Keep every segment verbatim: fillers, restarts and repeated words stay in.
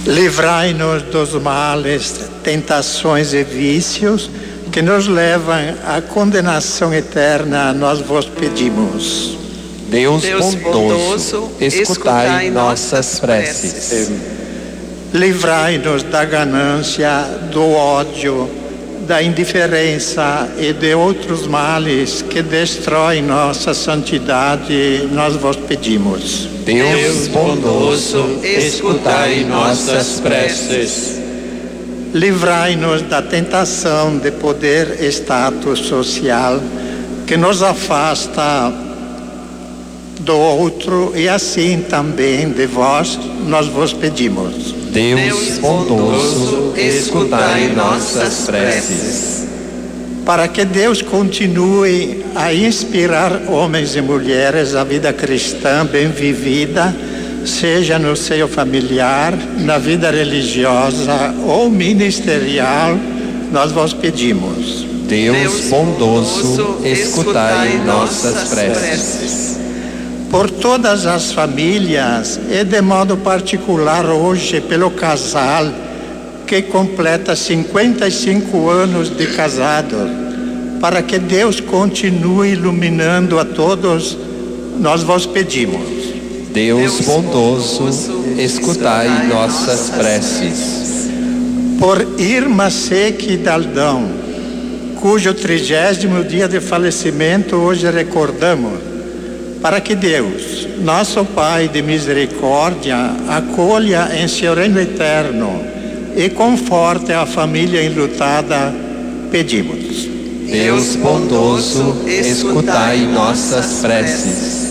Livrai-nos dos males, tentações e vícios que nos levam à condenação eterna, nós vos pedimos. Deus, Deus bondoso, escutai nossas preces. Livrai-nos da ganância, do ódio, da indiferença e de outros males que destroem nossa santidade, nós vos pedimos. Deus bondoso, escutai nossas preces. Livrai-nos da tentação de poder e status social que nos afasta do outro e assim também de vós, nós vos pedimos. Deus bondoso, escutai nossas preces. Para que Deus continue a inspirar homens e mulheres à vida cristã bem vivida, seja no seio familiar, na vida religiosa ou ministerial, nós vos pedimos. Deus bondoso, escutai nossas preces. Por todas as famílias e de modo particular hoje pelo casal que completa cinquenta e cinco anos de casado, para que Deus continue iluminando a todos, nós vos pedimos. Deus bondoso, escutai nossas preces. Por Irma Seque Daldão, cujo trigésimo dia de falecimento hoje recordamos, para que Deus, nosso Pai de misericórdia, acolha em seu reino eterno e conforte a família enlutada, pedimos. Deus bondoso, escutai nossas preces.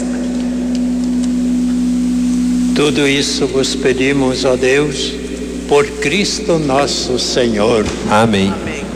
Tudo isso vos pedimos, ó Deus, por Cristo nosso Senhor. Amém. Amém.